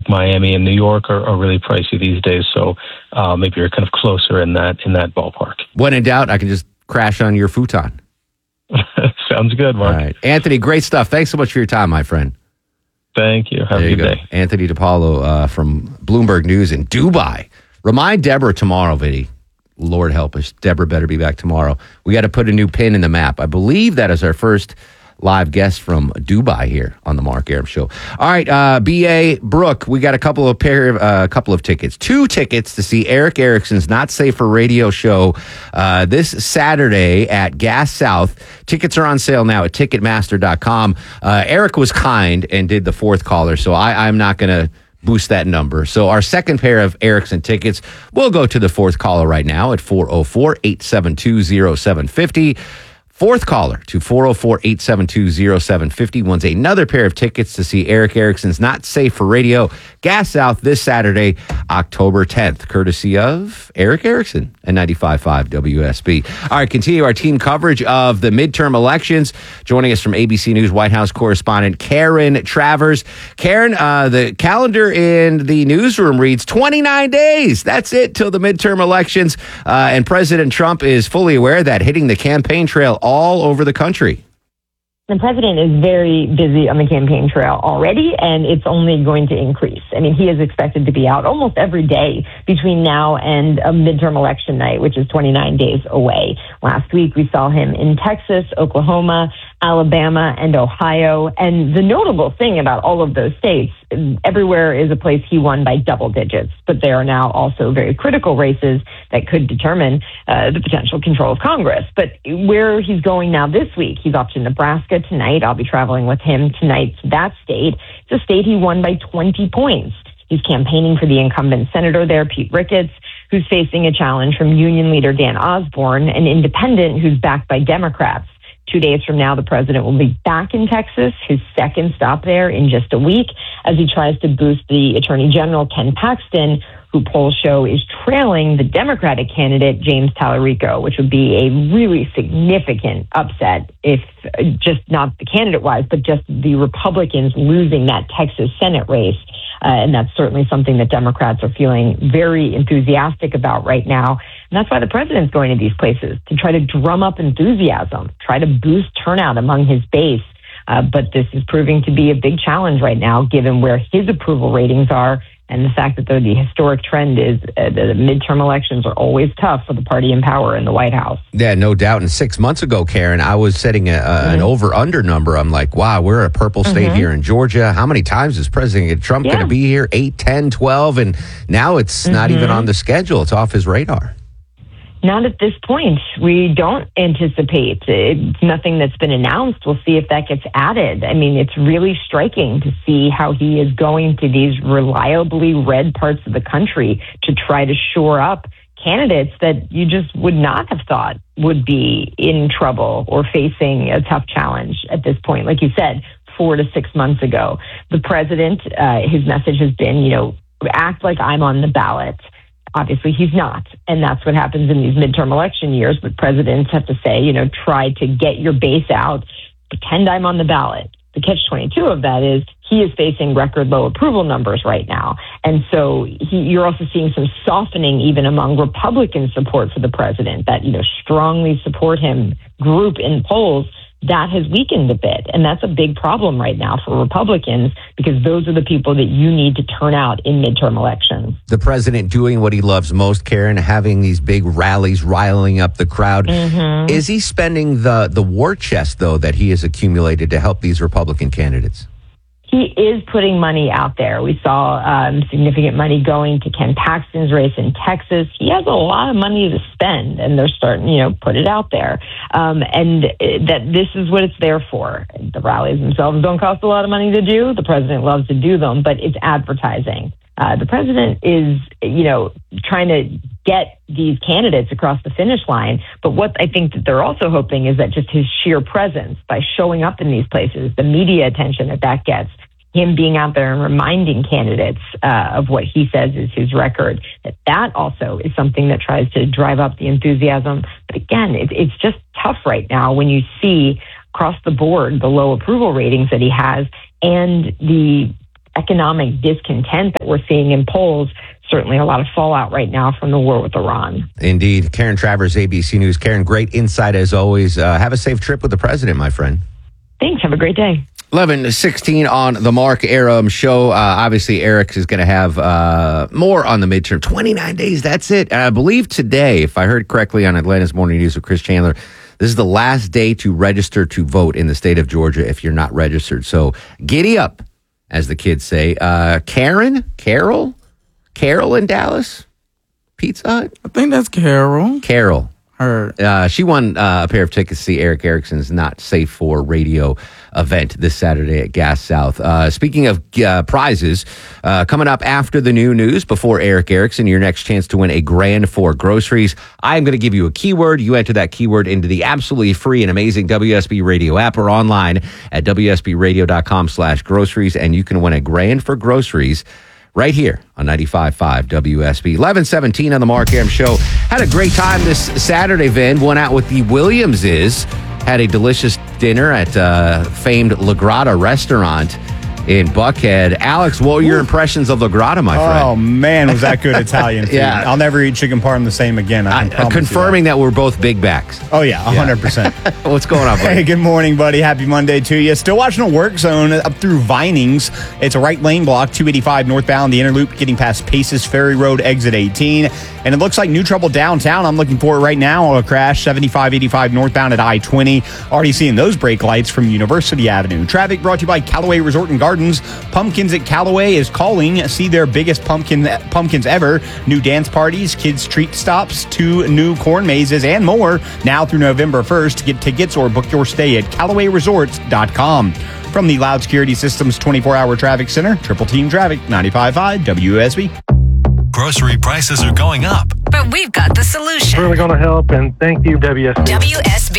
Miami and New York are really pricey these days. So maybe you're kind of closer in that ballpark. When in doubt, I can just crash on your futon. Sounds good, Mark. All right. Anthony, great stuff. Thanks so much for your time, my friend. Thank you. Have a good day. Anthony DePaulo from Bloomberg News in Dubai. Remind Deborah tomorrow, Vinny. Lord help us. Deborah better be back tomorrow. We got to put a new pin in the map. I believe that is our first live guest from Dubai here on the Mark Arum Show. All right, B.A. Brooke, we got a couple of tickets. 2 tickets to see Eric Erickson's Not Safe for Radio show this Saturday at Gas South. Tickets are on sale now at Ticketmaster.com. Eric was kind and did the 4th caller, so I'm not going to boost that number. So our second pair of Erickson tickets will go to the 4th caller right now at 404-872-0750. 4th caller to 404-872-0750 wins another pair of tickets to see Eric Erickson's Not Safe for Radio, Gas South, this Saturday, October 10th, courtesy of Eric Erickson and 95.5 WSB. All right, continue our team coverage of the midterm elections. Joining us from ABC News White House correspondent Karen Travers. Karen, the calendar in the newsroom reads 29 days. That's it till the midterm elections. And President Trump is fully aware that hitting the campaign trail all over the country. The president is very busy on the campaign trail already, and it's only going to increase. I mean, he is expected to be out almost every day between now and a midterm election night, which is 29 days away. Last week, we saw him in Texas, Oklahoma, Alabama, and Ohio. And the notable thing about all of those states, everywhere is a place he won by double digits, but there are now also very critical races that could determine the potential control of Congress. But where he's going now this week, he's off to Nebraska tonight. I'll be traveling with him tonight to that state. It's a state he won by 20 points. He's campaigning for the incumbent senator there, Pete Ricketts, who's facing a challenge from union leader Dan Osborne, an independent who's backed by Democrats. 2 days from now, the president will be back in Texas, his second stop there in just a week, as he tries to boost the Attorney General, Ken Paxton, who polls show is trailing the Democratic candidate, James Tallarico, which would be a really significant upset if just not the candidate-wise, but just the Republicans losing that Texas Senate race. And that's certainly something that Democrats are feeling very enthusiastic about right now. And that's why the president's going to these places, to try to drum up enthusiasm, try to boost turnout among his base. But this is proving to be a big challenge right now, given where his approval ratings are and the fact that the historic trend is the midterm elections are always tough for the party in power in the White House. Yeah, no doubt. And 6 months ago, Karen, I was setting an over-under number. I'm like, wow, we're a purple state here in Georgia. How many times is President Trump going to be here? 8, 10, 12? And now it's not even on the schedule. It's off his radar. Not at this point. We don't anticipate. It's nothing that's been announced. We'll see if that gets added. I mean, it's really striking to see how he is going to these reliably red parts of the country to try to shore up candidates that you just would not have thought would be in trouble or facing a tough challenge at this point. Like you said, 4 to 6 months ago, the president, his message has been, act like I'm on the ballot. Obviously, he's not. And that's what happens in these midterm election years. But presidents have to say, try to get your base out, pretend I'm on the ballot. The catch-22 of that is he is facing record low approval numbers right now. And so you're also seeing some softening even among Republican support for the president, that, strongly support him group in polls. That has weakened a bit. And that's a big problem right now for Republicans, because those are the people that you need to turn out in midterm elections. The president doing what he loves most, Karen, having these big rallies, riling up the crowd. Is he spending the war chest, though, that he has accumulated to help these Republican candidates? He is putting money out there. We saw significant money going to Ken Paxton's race in Texas. He has a lot of money to spend, and they're starting, put it out there. And that this is what it's there for. The rallies themselves don't cost a lot of money to do. The president loves to do them, but it's advertising. The president is, trying to get these candidates across the finish line. But what I think that they're also hoping is that just his sheer presence by showing up in these places, the media attention that gets, him being out there and reminding candidates of what he says is his record, that also is something that tries to drive up the enthusiasm. But again, it's just tough right now when you see across the board the low approval ratings that he has and the economic discontent that we're seeing in polls. Certainly a lot of fallout right now from the war with Iran. Indeed. Karen Travers, ABC News. Karen, great insight as always. Have a safe trip with the president, my friend. Thanks. Have a great day. 11:16 on the Mark Arum Show. Obviously, Eric is going to have more on the midterm. 29 days, that's it. And I believe today, if I heard correctly on Atlanta's Morning News with Chris Chandler, this is the last day to register to vote in the state of Georgia if you're not registered. So giddy up, as the kids say. Carol in Dallas? Pizza Hut? I think that's Carol. Carol. Her. She won a pair of tickets to see Eric Erickson's Not Safe for Radio event this Saturday at Gas South. Speaking of prizes, coming up after the new news, before Eric Erickson, your next chance to win a grand for groceries. I'm going to give you a keyword. You enter that keyword into the absolutely free and amazing WSB Radio app or online at WSBradio.com/groceries, and you can win a grand for groceries right here on 95.5 WSB. 11:17 on the Mark Arum Show. Had a great time this Saturday, Vin. Went out with the Williamses. Had a delicious dinner at famed La Grata restaurant in Buckhead. Alex, what were your impressions of La Grata, my friend? Oh, man, was that good Italian food. Yeah. I'll never eat chicken parm the same again. I can promise confirming that we're both big backs. Oh, yeah, 100%. What's going on, buddy? Hey, good morning, buddy. Happy Monday to you. Still watching a work zone up through Vinings. It's a right lane block, 285 northbound, the inner loop, getting past Paces Ferry Road, exit 18. And it looks like new trouble downtown. I'm looking for it right now. A crash, 7585 northbound at I-20. Already seeing those brake lights from University Avenue. Traffic brought to you by Callaway Resort and Gardens. Pumpkins at Callaway is calling. See their biggest pumpkins ever. New dance parties, kids treat stops, 2 new corn mazes, and more. Now through November 1st. Get tickets or book your stay at CallawayResorts.com. From the Loud Security Systems 24-hour traffic center, Triple Team Traffic, 95.5 WSB. Grocery prices are going up. But we've got the solution. Really going to help, and thank you, WSB. WSB.